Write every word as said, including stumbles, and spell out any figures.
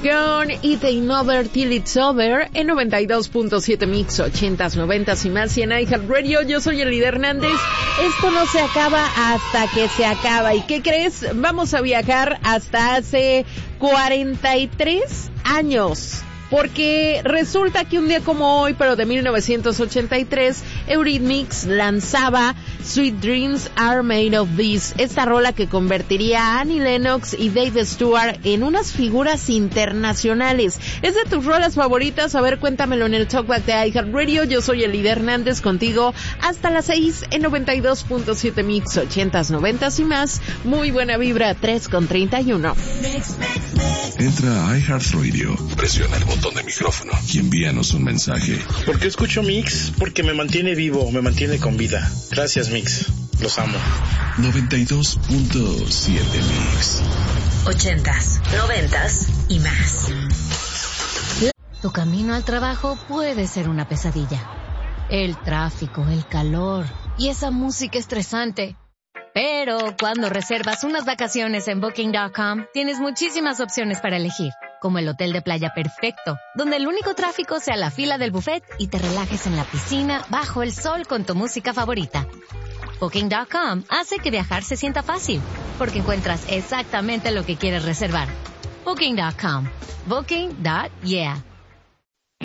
con It Ain't Over Till It's Over en noventa y dos punto siete Mix, ochentas, noventas y más y en iHeartRadio. Yo soy Elida Hernández. Esto no se acaba hasta que se acaba. ¿Y qué crees? Vamos a viajar hasta hace cuarenta y tres años. Porque resulta que un día como hoy, pero de mil novecientos ochenta y tres, Eurythmics lanzaba Sweet Dreams Are Made of This, esta rola que convertiría a Annie Lennox y Dave Stewart en unas figuras internacionales. ¿Es de tus rolas favoritas? A ver, cuéntamelo en el Talkback de iHeartRadio. Yo soy Elida Hernández, contigo hasta las seis en noventa y dos punto siete Mix, ochentas, noventas y más. Muy buena vibra, tres con treinta y uno. Entra a iHeartRadio, presiona el botón de micrófono y envíanos un mensaje. ¿Por qué escucho Mix? Porque me mantiene vivo, me mantiene con vida. Gracias, Mix. Los amo. noventa y dos punto siete Mix. Ochentas, noventas y más. Tu camino al trabajo puede ser una pesadilla. El tráfico, el calor y esa música estresante. Pero cuando reservas unas vacaciones en Booking punto com, tienes muchísimas opciones para elegir, como el hotel de playa perfecto, donde el único tráfico sea la fila del buffet y te relajes en la piscina bajo el sol con tu música favorita. Booking punto com hace que viajar se sienta fácil, porque encuentras exactamente lo que quieres reservar. Booking punto com. Booking. Yeah.